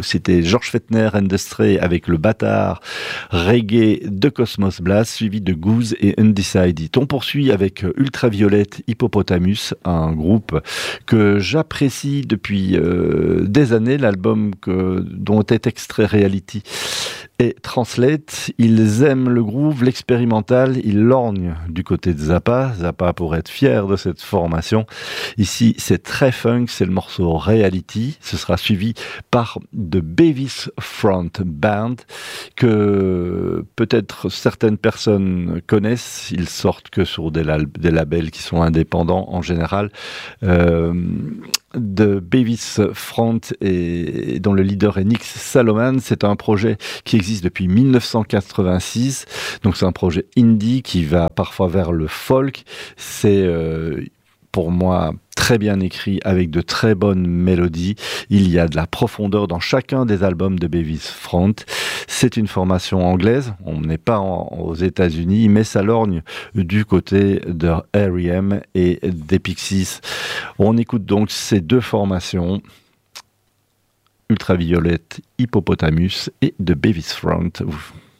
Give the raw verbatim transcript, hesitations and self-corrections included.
C'était George Fettner and the Stray avec le bâtard reggae de Cosmos Blast, suivi de Goose et Undecided. On poursuit avec Ultraviolet Hippopotamus, un groupe que j'apprécie depuis euh, des années, l'album que, dont est extrait Reality et Translate. Ils aiment le groove, l'expérimental, ils lorgnent du côté de Zappa. Zappa pourrait être fier de cette formation. Ici, c'est très funk, c'est le morceau Reality. Ce sera suivi par The Beavis Front Band, que peut-être certaines personnes connaissent. Ils sortent que sur des, lab- des labels qui sont indépendants en général. Euh, de Beavis Front et dont le leader est Nick Saloman. C'est un projet qui existe depuis dix-neuf cent quatre-vingt-six. Donc c'est un projet indie qui va parfois vers le folk. C'est euh, pour moi très bien écrit avec de très bonnes mélodies. Il y a de la profondeur dans chacun des albums de Beavis Front. C'est une formation anglaise. On n'est pas en, aux États-Unis, mais ça lorgne du côté de R E M et des Pixies. On écoute donc ces deux formations, Ultraviolet Hippopotamus et de Beavis Front.